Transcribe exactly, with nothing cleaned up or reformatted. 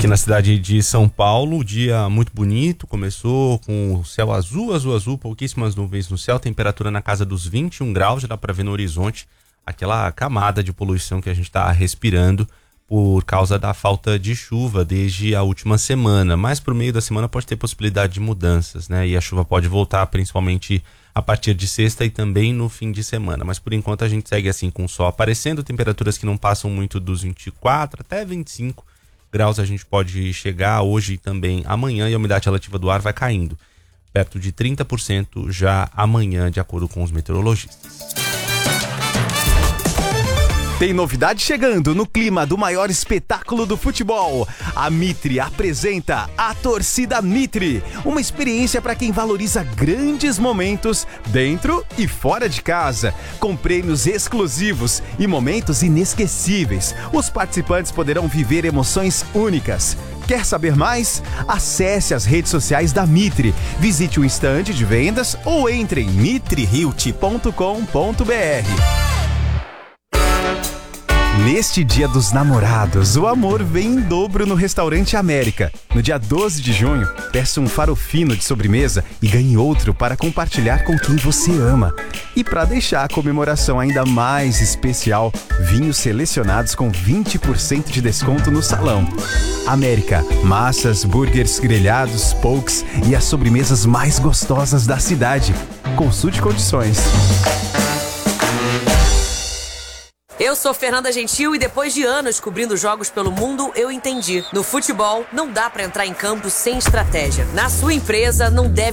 na cidade de São Paulo, dia muito bonito, começou com o céu azul, azul, azul, pouquíssimas nuvens no céu, temperatura na casa dos vinte e um graus, já dá para ver no horizonte aquela camada de poluição que a gente está respirando por causa da falta de chuva desde a última semana, mas por meio da semana pode ter possibilidade de mudanças, né? E a chuva pode voltar principalmente a partir de sexta e também no fim de semana, mas por enquanto a gente segue assim com o sol aparecendo, temperaturas que não passam muito dos vinte e quatro até vinte e cinco graus a gente pode chegar hoje e também amanhã, e a umidade relativa do ar vai caindo, perto de trinta por cento já amanhã, de acordo com os meteorologistas. Tem novidade chegando no clima do maior espetáculo do futebol. A Mitre apresenta a Torcida Mitre, uma experiência para quem valoriza grandes momentos dentro e fora de casa, com prêmios exclusivos e momentos inesquecíveis. Os participantes poderão viver emoções únicas. Quer saber mais? Acesse as redes sociais da Mitre, visite o estande de vendas ou entre em mitre realty ponto com ponto b r. Neste Dia dos Namorados, o amor vem em dobro no Restaurante América. No dia doze de junho, peça um farofino de sobremesa e ganhe outro para compartilhar com quem você ama. E para deixar a comemoração ainda mais especial, vinhos selecionados com vinte por cento de desconto no salão. América, massas, burgers, grelhados, pokes e as sobremesas mais gostosas da cidade. Consulte condições. Eu sou Fernanda Gentil e depois de anos cobrindo jogos pelo mundo, eu entendi. No futebol, não dá pra entrar em campo sem estratégia. Na sua empresa, não deve